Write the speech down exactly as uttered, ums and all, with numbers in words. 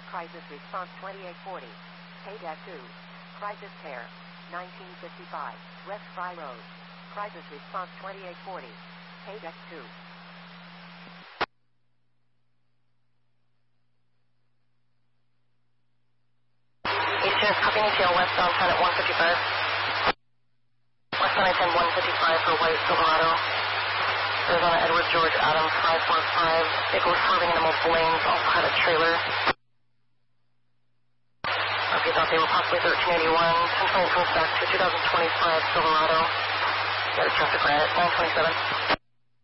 Crisis response twenty-eight forty. Paydeck two. Crisis care. nineteen fifty-five. West Fry Road. Crisis response twenty-eight forty. Paydeck two. Eastern is copying A T L westbound ten at one fifty-five. Westbound I ten one fifty-five for White Silverado. Arizona Edward George Adams five four five. Vehicle was swerving into multiple lanes, also had a trailer. Okay, thought they were possibly thirteen eighty-one. ten twenty back to two thousand twenty-five Silverado. Got a traffic riot, nine twenty-seven.